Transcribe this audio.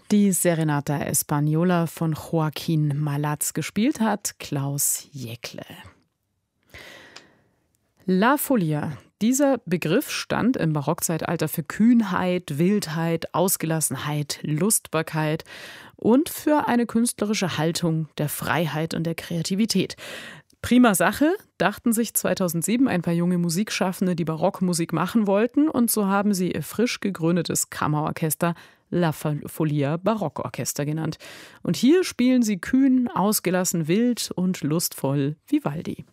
Die Serenata Española von Joaquín Malaz, gespielt hat Klaus Jäckle. La Folia. Dieser Begriff stand im Barockzeitalter für Kühnheit, Wildheit, Ausgelassenheit, Lustbarkeit und für eine künstlerische Haltung der Freiheit und der Kreativität. Prima Sache, dachten sich 2007 ein paar junge Musikschaffende, die Barockmusik machen wollten, und so haben sie ihr frisch gegründetes Kammerorchester La Folia Barockorchester genannt. Und hier spielen sie kühn, ausgelassen, wild und lustvoll Vivaldi.